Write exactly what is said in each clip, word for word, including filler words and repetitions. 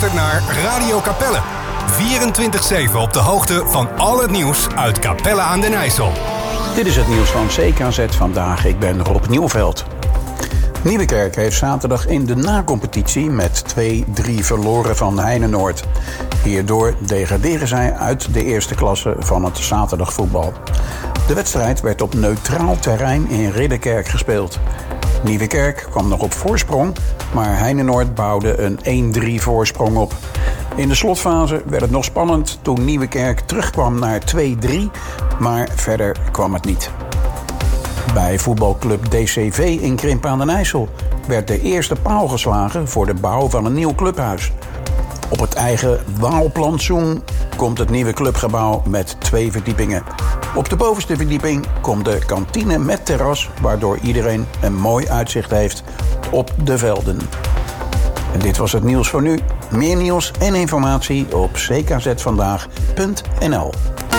luistert naar Radio Capelle. vierentwintig zeven op de hoogte van al het nieuws uit Capelle aan den IJssel. Dit is het nieuws van C K Z vandaag. Ik ben Rob Nieuwveld. Nieuwekerk heeft zaterdag in de na-competitie met twee drie verloren van Heinenoord. Hierdoor degraderen zij uit de eerste klasse van het zaterdagvoetbal. De wedstrijd werd op neutraal terrein in Ridderkerk gespeeld. Nieuwekerk kwam nog op voorsprong, maar Heinenoord bouwde een één drie voorsprong op. In de slotfase werd het nog spannend toen Nieuwekerk terugkwam naar twee drie, maar verder kwam het niet. Bij voetbalclub D C V in Krimpen aan den IJssel werd de eerste paal geslagen voor de bouw van een nieuw clubhuis. Op het eigen Waalplantsoen komt het nieuwe clubgebouw met twee verdiepingen. Op de bovenste verdieping komt de kantine met terras, waardoor iedereen een mooi uitzicht heeft op de velden. En dit was het nieuws voor nu. Meer nieuws en informatie op c k z vandaag punt n l.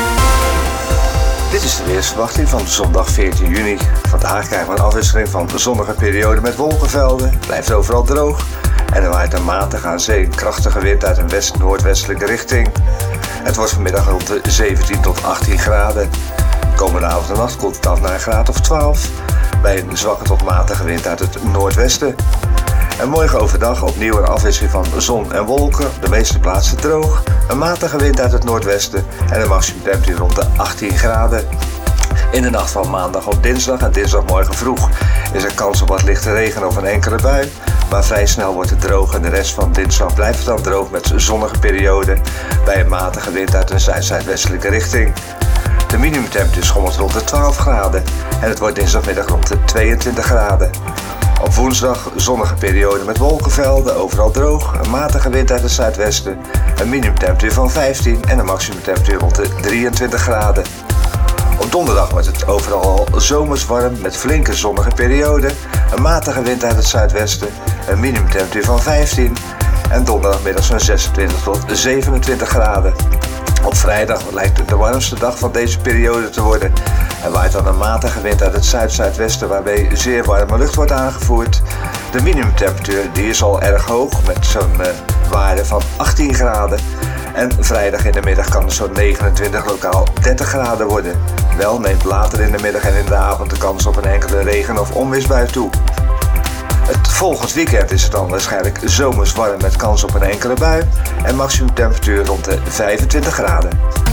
Dit is de weersverwachting van zondag veertien juni. Vandaag krijgen we een afwisseling van de zonnige periode met wolkenvelden. Het blijft overal droog. En er waait een matige aan zee een krachtige wind uit een west-noordwestelijke richting. Het wordt vanmiddag rond de zeventien tot achttien graden. Komende avond en nacht koelt het af naar een graad of twaalf. Bij een zwakke tot matige wind uit het noordwesten. En morgen overdag opnieuw een afwisseling van zon en wolken. De meeste plaatsen droog. Een matige wind uit het noordwesten. En een maximumtemperatuur rond de achttien graden. In de nacht van maandag op dinsdag en dinsdagmorgen vroeg is er kans op wat lichte regen of een enkele bui. Maar vrij snel wordt het droog en de rest van dinsdag blijft het dan droog met zonnige perioden. Bij een matige wind uit een zuid-zuidwestelijke richting. De minimumtemperatuur schommelt rond de twaalf graden en het wordt dinsdagmiddag rond de tweeëntwintig graden. Op woensdag zonnige periode met wolkenvelden, overal droog, een matige wind uit het zuidwesten, een minimumtemperatuur van vijftien en een maximumtemperatuur rond de drieëntwintig graden. Op donderdag wordt het overal zomers warm met flinke zonnige perioden, een matige wind uit het zuidwesten, een minimumtemperatuur van vijftien en donderdagmiddag zo'n zesentwintig tot zevenentwintig graden. Op vrijdag lijkt het de warmste dag van deze periode te worden. Er waait dan een matige wind uit het zuid-zuidwesten waarbij zeer warme lucht wordt aangevoerd. De minimumtemperatuur die is al erg hoog met zo'n uh, waarde van achttien graden. En vrijdag in de middag kan het zo'n negenentwintig, lokaal dertig graden worden. Wel neemt later in de middag en in de avond de kans op een enkele regen- of onweersbui toe. Het volgend weekend is het dan waarschijnlijk zomers warm met kans op een enkele bui en maximumtemperatuur rond de vijfentwintig graden.